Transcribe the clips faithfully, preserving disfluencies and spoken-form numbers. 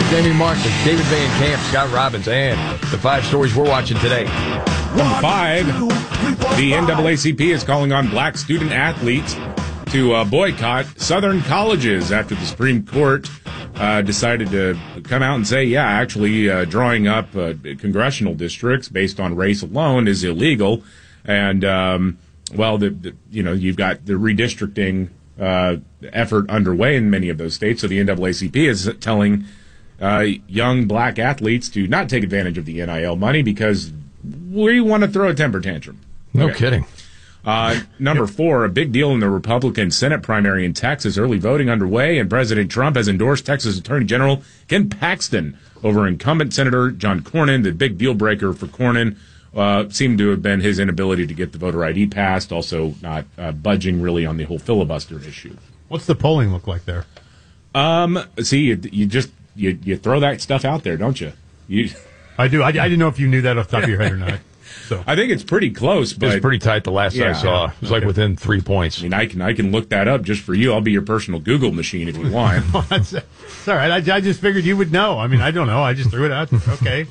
Jamie Marcus, David Van Camp, Scott Robbins, and the five stories we're watching today. Number five, the N double A C P is calling on black student athletes to uh, boycott Southern colleges after the Supreme Court uh, decided to come out and say, yeah, actually uh, drawing up uh, congressional districts based on race alone is illegal. And, um, well, the, the, you know, you've got the redistricting uh, effort underway in many of those states. So the N double A C P is telling uh, young black athletes to not take advantage of the N I L money because we want to throw a temper tantrum. No Okay. kidding. Uh, number four, a big deal in the Republican Senate primary in Texas. Early voting underway, and President Trump has endorsed Texas Attorney General Ken Paxton over incumbent Senator John Cornyn. The big deal breaker for Cornyn uh, seemed to have been his inability to get the voter I D passed, also not uh, budging really on the whole filibuster issue. What's the polling look like there? Um, see, you, you just you, you throw that stuff out there, don't you? You. I do. I, I didn't know if you knew that off the top of your head or not. So I think it's pretty close, but It was pretty tight the last Yeah. I saw. It was like Okay. within three points. I mean, I can I can look that up just for you. I'll be your personal Google machine if you want. that's, that's all right. I, I just figured you would know. I mean, I don't know. I just threw it out. Okay.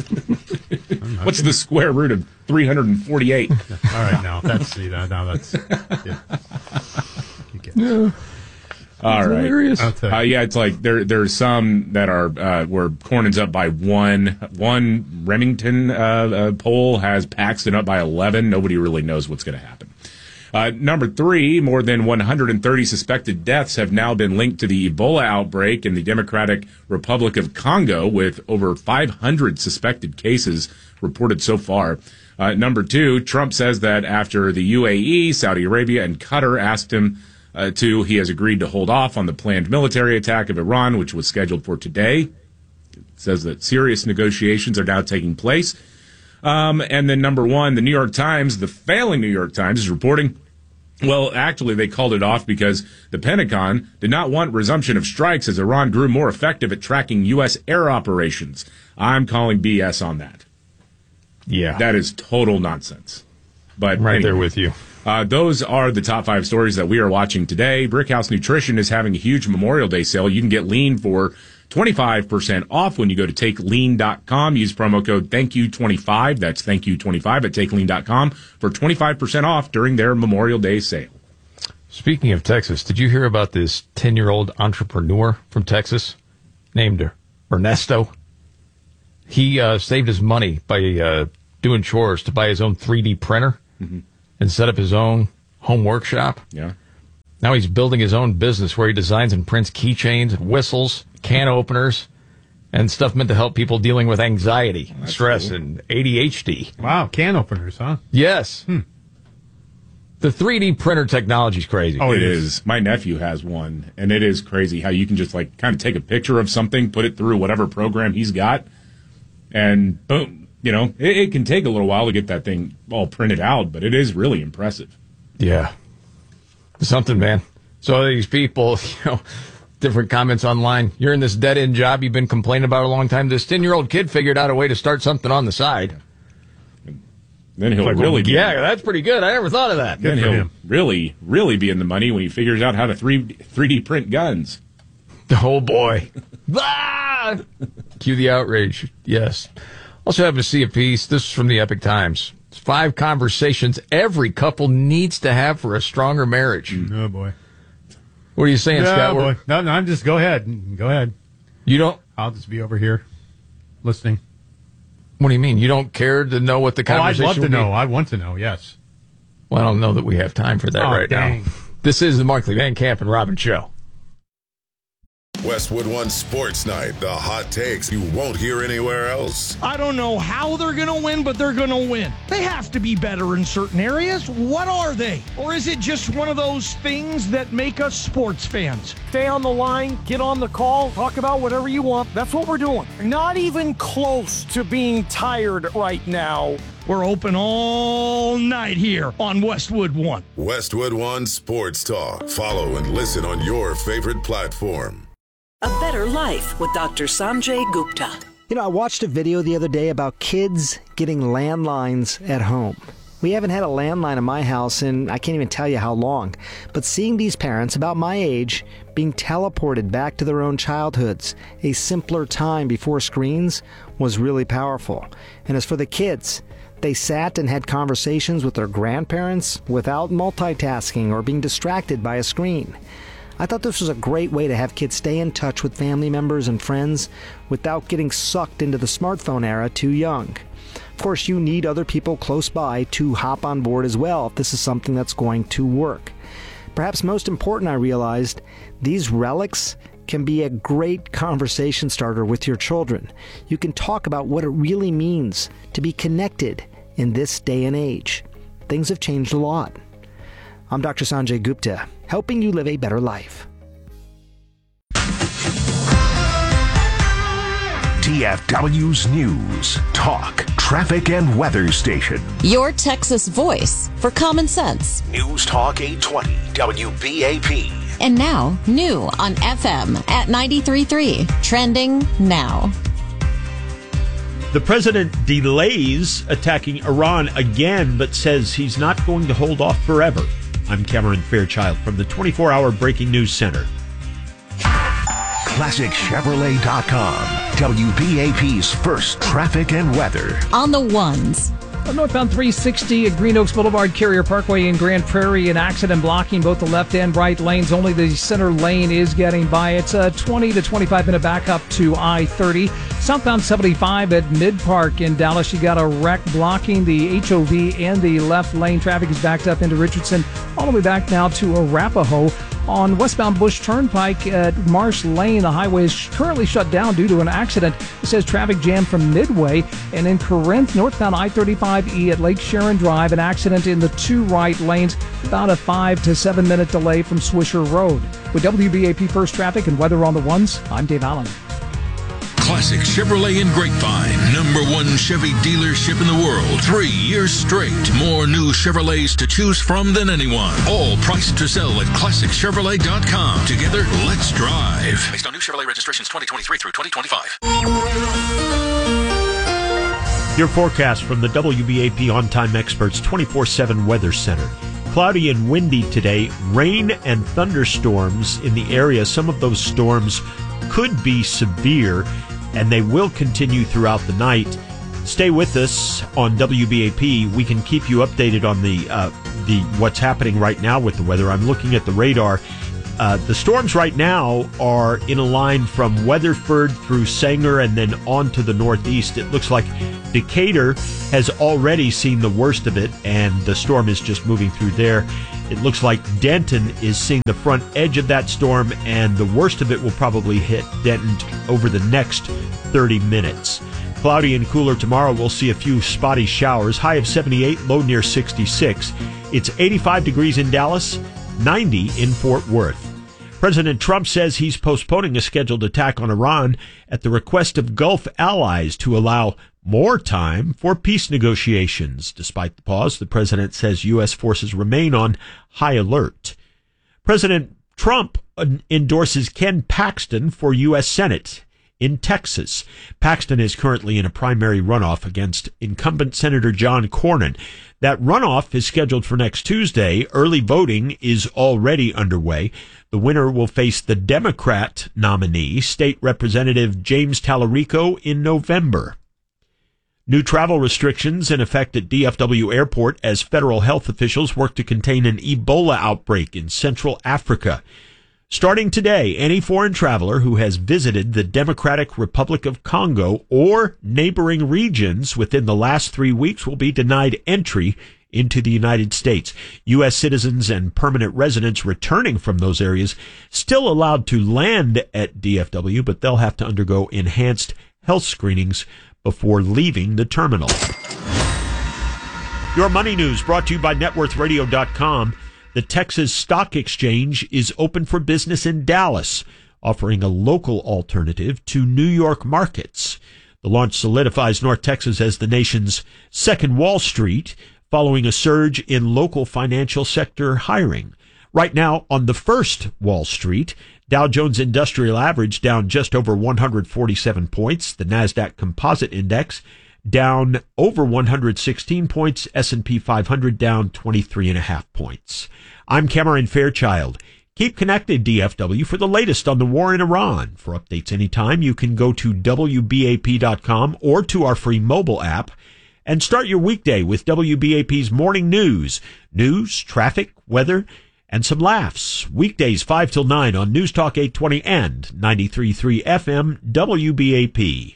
What's the square root of three hundred forty-eight? All right. Now that's you know, now that's yeah. You get it. All right. Hilarious. I'll tell you. Uh, yeah, it's like there there's some that are uh, where Cornyn's up by one. One Remington uh, uh, poll has Paxton up by eleven. Nobody really knows what's going to happen. Uh, number three, more than one hundred thirty suspected deaths have now been linked to the Ebola outbreak in the Democratic Republic of Congo, with over five hundred suspected cases reported so far. Uh, number two, Trump says that after the U A E, Saudi Arabia, and Qatar asked him uh, to, he has agreed to hold off on the planned military attack of Iran, which was scheduled for today. It says that serious negotiations are now taking place. Um, and then number one, the New York Times, the failing New York Times, is reporting, well, actually, they called it off because the Pentagon did not want resumption of strikes as Iran grew more effective at tracking U S air operations. I'm calling B S on that. Yeah. That is total nonsense. But right anyway, there with you. Uh, those are the top five stories that we are watching today. Brickhouse Nutrition is having a huge Memorial Day sale. You can get lean for twenty-five percent off when you go to take lean dot com. Use promo code thank you twenty-five. That's thank you twenty-five at take lean dot com for twenty-five percent off during their Memorial Day sale. Speaking of Texas, did you hear about this ten-year-old entrepreneur from Texas named Ernesto? He uh, saved his money by uh, doing chores to buy his own three D printer Mm-hmm. and set up his own home workshop. Yeah. Now he's building his own business where he designs and prints keychains and whistles, can openers, and stuff meant to help people dealing with anxiety, stress, cool. and A D H D. Wow, can openers, huh? Yes. The three D printer technology is crazy. Oh, It is. My nephew has one, and it is crazy how you can just like kind of take a picture of something, put it through whatever program he's got, and boom. You know, it, it can take a little while to get that thing all printed out, but it is really impressive. Yeah. Something, man. So these people, you know, different comments online. You're in this dead-end job you've been complaining about a long time. This ten-year-old kid figured out a way to start something on the side. Then he'll Like, really well, be yeah, that's pretty good. I never thought of that. then for he'll him. really, really be in the money when he figures out how to three D print guns. Oh, boy. Ah! Cue the outrage. Yes. Also happen to see a piece. This is from the Epic Times. It's five conversations every couple needs to have for a stronger marriage. Oh boy. What are you saying, Oh Scott? boy. No, no. I'm just go ahead. Go ahead. You don't... I'll just be over here listening. What do you mean? You don't care to know what the Oh, I'd conversation love to would be? know. I want to know. Yes. Well, I don't know that we have time for that Oh, right dang. now. This is the Markley Van Camp and Robin Show. Westwood One Sports Night, the hot takes you won't hear anywhere else. I don't know how they're going to win, but they're going to win. They have to be better in certain areas. What are they? Or is it just one of those things that make us sports fans? Stay on the line, get on the call, talk about whatever you want. That's what we're doing. Not even close to being tired right now. We're open all night here on Westwood One. Westwood One Sports Talk. Follow and listen on your favorite platform. A Better Life with Doctor Sanjay Gupta. You know, I watched a video the other day about kids getting landlines at home. We haven't had a landline in my house in I can't even tell you how long, but seeing these parents about my age being teleported back to their own childhoods, a simpler time before screens, was really powerful. And as for the kids, they sat and had conversations with their grandparents without multitasking or being distracted by a screen. I thought this was a great way to have kids stay in touch with family members and friends without getting sucked into the smartphone era too young. Of course, you need other people close by to hop on board as well if this is something that's going to work. Perhaps most important, I realized, these relics can be a great conversation starter with your children. You can talk about what it really means to be connected in this day and age. Things have changed a lot. I'm Doctor Sanjay Gupta, helping you live a better life. D F W's News, Talk, Traffic, and Weather Station. Your Texas voice for common sense. News Talk eight twenty W B A P. And now, new on F M at ninety-three point three. Trending now. The president delays attacking Iran again, but says he's not going to hold off forever. I'm Cameron Fairchild from the twenty-four hour Breaking News Center. Classic Chevrolet dot com, W B A P's first traffic and weather. On the ones. Northbound three sixty at Green Oaks Boulevard, Carrier Parkway in Grand Prairie, an accident blocking both the left and right lanes. Only the center lane is getting by. It's a twenty to twenty-five minute backup to I thirty. Southbound seventy-five at Mid Park in Dallas. You got a wreck blocking the H O V and the left lane. Traffic is backed up into Richardson, all the way back now to Arapahoe. On westbound Bush Turnpike at Marsh Lane, the highway is currently shut down due to an accident. It says traffic jam from Midway. And in Corinth, northbound I thirty-five E at Lake Sharon Drive, an accident in the two right lanes, about a five to seven minute delay from Swisher Road. With W B A P First Traffic and Weather on the Ones, I'm Dave Allen. Classic Chevrolet in Grapevine, number one Chevy dealership in the world, three years straight. More new Chevrolets to choose from than anyone. All priced to sell at Classic Chevrolet dot com. Together, let's drive. Based on new Chevrolet registrations twenty twenty-three through twenty twenty-five. Your forecast from the W B A P On Time Experts twenty-four seven Weather Center. Cloudy and windy today. Rain and thunderstorms in the area. Some of those storms could be severe, and they will continue throughout the night. Stay with us on W B A P. We can keep you updated on the uh, the what's happening right now with the weather. I'm looking at the radar. Uh, the storms right now are in a line from Weatherford through Sanger and then on to the northeast. It looks like Decatur has already seen the worst of it, and the storm is just moving through there. It looks like Denton is seeing the front edge of that storm, and the worst of it will probably hit Denton over the next thirty minutes. Cloudy and cooler tomorrow. We'll see a few spotty showers. High of seventy-eight, low near sixty-six. It's eighty-five degrees in Dallas, ninety in Fort Worth. President Trump says he's postponing a scheduled attack on Iran at the request of Gulf allies to allow more time for peace negotiations. Despite the pause, the president says U S forces remain on high alert. President Trump endorses Ken Paxton for U S Senate in Texas. Paxton is currently in a primary runoff against incumbent Senator John Cornyn. That runoff is scheduled for next Tuesday. Early voting is already underway. The winner will face the Democrat nominee, State Representative James Tallarico, in November. New travel restrictions in effect at D F W Airport as federal health officials work to contain an Ebola outbreak in Central Africa. Starting today, any foreign traveler who has visited the Democratic Republic of Congo or neighboring regions within the last three weeks will be denied entry into the United States. U S citizens and permanent residents returning from those areas still allowed to land at D F W, but they'll have to undergo enhanced health screenings before leaving the terminal. Your money news brought to you by net worth radio dot com. The Texas Stock Exchange is open for business in Dallas, offering a local alternative to New York markets. The launch solidifies North Texas as the nation's second Wall Street, following a surge in local financial sector hiring. Right now, on the first Wall Street, Dow Jones Industrial Average down just over one hundred forty-seven points. The NASDAQ Composite Index down over one hundred sixteen points. S and P five hundred down twenty-three and a half points. I'm Cameron Fairchild. Keep connected, D F W, for the latest on the war in Iran. For updates anytime, you can go to W B A P dot com or to our free mobile app and start your weekday with W B A P's morning news. News, traffic, weather, and some laughs. Weekdays five till nine on News Talk eight twenty and ninety-three point three F M W B A P.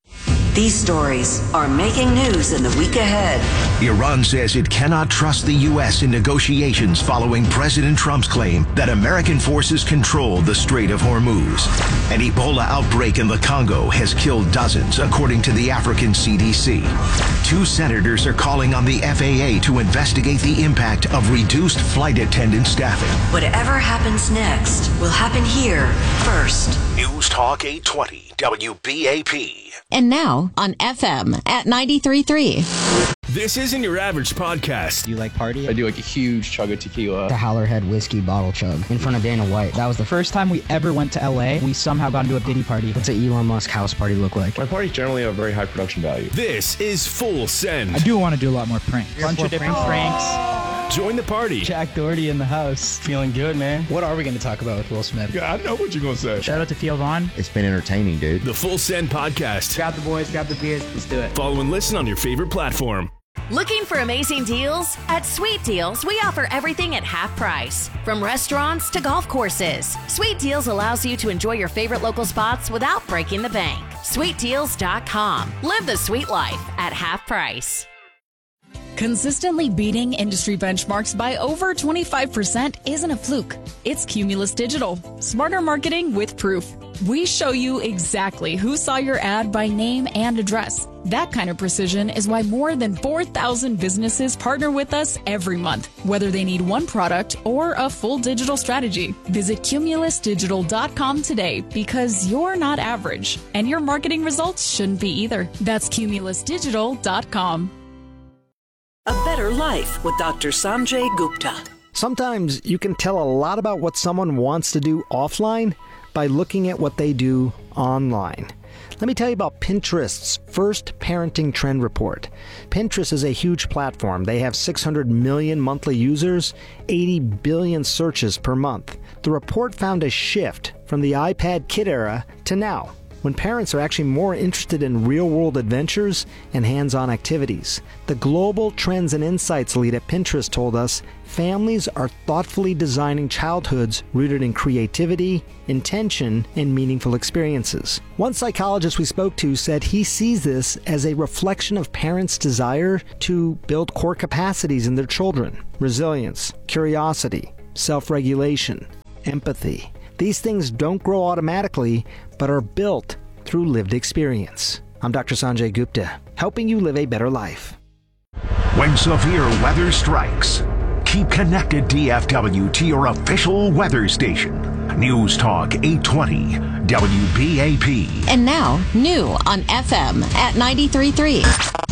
These stories are making news in the week ahead. Iran says it cannot trust the U S in negotiations following President Trump's claim that American forces control the Strait of Hormuz. An Ebola outbreak in the Congo has killed dozens, according to the African C D C. Two senators are calling on the F A A to investigate the impact of reduced flight attendant staffing. Whatever happens next will happen here first. News Talk eight twenty W B A P. And now on F M at ninety-three point three. This isn't your average podcast. Do you like party? I do like a huge chug of tequila. The Howlerhead whiskey bottle chug in front of Dana White. That was the first time we ever went to L A. We somehow got into a Diddy party. What's an Elon Musk house party look like? My parties generally have very high production value. This is Full Send. I do want to do a lot more pranks. A bunch of different pranks. Join the party. Jack Doherty in the house. Feeling good, man. What are we going to talk about with Will Smith? Yeah, I know what you're going to say. Shout out to Theo Vaughn. It's been entertaining, dude. The Full Send Podcast. Grab the boys, grab the beers. Let's do it. Follow and listen on your favorite platform. Looking for amazing deals? At Sweet Deals, we offer everything at half price. From restaurants to golf courses, Sweet Deals allows you to enjoy your favorite local spots without breaking the bank. sweet deals dot com. Live the sweet life at half price. Consistently beating industry benchmarks by over twenty-five percent isn't a fluke. It's Cumulus Digital. Smarter marketing with proof. We show you exactly who saw your ad by name and address. That kind of precision is why more than four thousand businesses partner with us every month, whether they need one product or a full digital strategy. Visit Cumulus Digital dot com today because you're not average, and your marketing results shouldn't be either. That's Cumulus Digital dot com. A Better Life with Doctor Sanjay Gupta. Sometimes you can tell a lot about what someone wants to do offline by looking at what they do online. Let me tell you about Pinterest's first parenting trend report. Pinterest is a huge platform. They have six hundred million monthly users, eighty billion searches per month. The report found a shift from the iPad kid era to now, when parents are actually more interested in real-world adventures and hands-on activities. The Global Trends and Insights lead at Pinterest told us families are thoughtfully designing childhoods rooted in creativity, intention, and meaningful experiences. One psychologist we spoke to said he sees this as a reflection of parents' desire to build core capacities in their children: resilience, curiosity, self-regulation, empathy. These things don't grow automatically, but are built through lived experience. I'm Doctor Sanjay Gupta, helping you live a better life. When severe weather strikes, keep connected, D F W, to your official weather station. News Talk eight twenty W B A P. And now, new on F M at ninety-three point three.